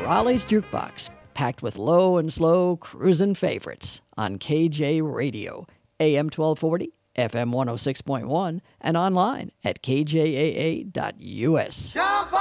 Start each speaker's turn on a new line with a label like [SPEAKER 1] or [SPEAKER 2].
[SPEAKER 1] Raleigh's Jukebox, packed with low and slow cruisin' favorites on KJ Radio, AM 1240, FM 106.1, and online at kjaa.us.